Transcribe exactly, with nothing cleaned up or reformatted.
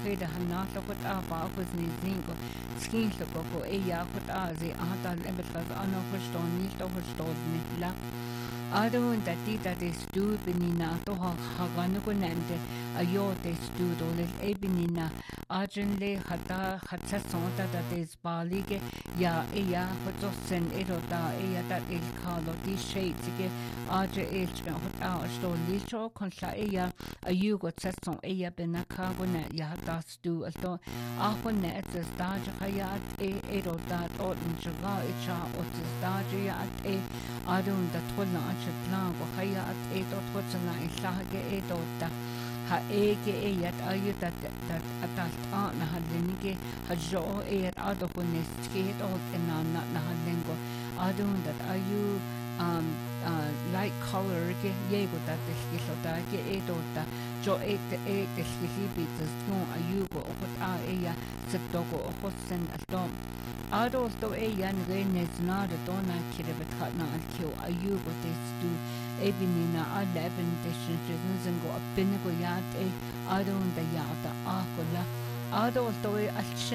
heda hanata kot aba was ni zingo skin lo ko e ya kot azi ata lebetras ano verstaan nicht of verstaan nicht la Ado und dat die dat is du benina to ha hagano ko nende ayo te stu do le e benina arjen le hata hatsa sonta dat is balige ya e ya hotosen edo da e ya dat il kalo di shades ge arje il hot a sto licho kon la e ya ayu go tsetson e ya benaka go na ya da stu alto a ko ne et sta ja ya e edo da o in jaga e cha o sta ja e ado und dat tolna plan go haya at eto totsana islahage eto ta ha ege eyat ayutat dat atal a na hadlenige hajo eyat ado kunes ket ol enana na hadlengo ado dat ayu um uh, light color ge yego dat islota ge eto ta jo et et islibit no ayugo ot a eya septogo osen atom Ado sto e yan renes na de dona kirevet hatna al kyo ayugo testu e binina a leben deshin zingo a binigo yat e ado unda yata akola ado sto e al